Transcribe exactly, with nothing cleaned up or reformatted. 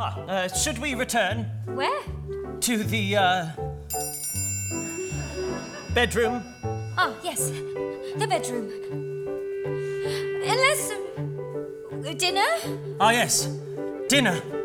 Ah, uh, should we return Where? to the, uh... bedroom? Ah, yes. The bedroom. Unless... Um, dinner? Ah, yes. Dinner.